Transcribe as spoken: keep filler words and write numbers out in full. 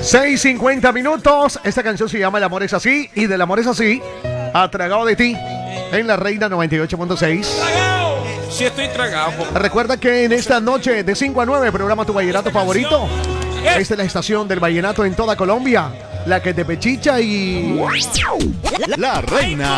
seis cincuenta minutos. Esta canción se llama El amor es así. Y del amor es así, Atragado de ti, en la Reina noventa y ocho punto seis. Sí, estoy tragado. Recuerda que en esta noche de cinco a nueve, programa tu vallenato favorito. Esta es la estación del vallenato en toda Colombia, la que te pechicha y... La Reina